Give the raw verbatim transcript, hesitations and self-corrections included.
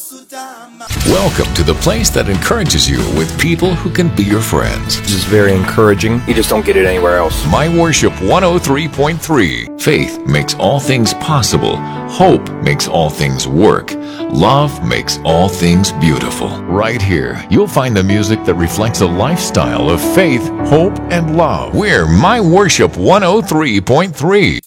Welcome to the place that encourages you with people who can be your friends. This is very encouraging. You just don't get it anywhere else. My Worship one oh three point three. Faith makes all things possible. Hope makes all things work. Love makes all things beautiful. Right here, you'll find the music that reflects a lifestyle of faith, hope, and love. We're My Worship one oh three point three.